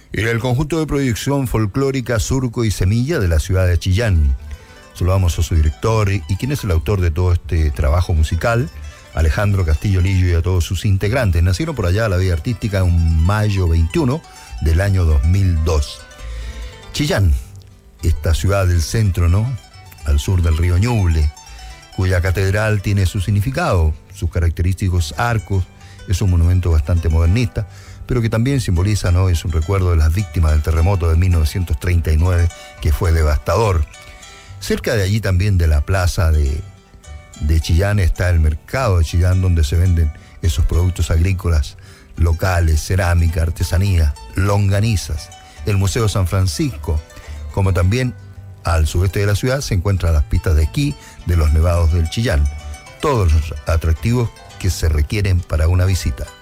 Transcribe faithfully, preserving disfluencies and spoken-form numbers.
Y el conjunto de proyección folclórica Surco y Semilla de la ciudad de Chillán. Saludamos a su director y, y quien es el autor de todo este trabajo musical, Alejandro Castillo Lillo, y a todos sus integrantes. Nacieron por allá a la vida artística un mayo veintiuno del año dos mil dos. Chillán, esta ciudad del centro, ¿no? Al sur del río Ñuble, cuya catedral tiene su significado, sus característicos arcos, es un monumento bastante modernista, pero que también simboliza, ¿no? Es un recuerdo de las víctimas del terremoto de mil novecientos treinta y nueve, que fue devastador. Cerca de allí también, de la plaza de, de Chillán, está el mercado de Chillán, donde se venden esos productos agrícolas locales, cerámica, artesanía, longanizas. El Museo San Francisco, como también al sudeste de la ciudad se encuentran las pistas de esquí de los nevados del Chillán. Todos los atractivos que se requieren para una visita.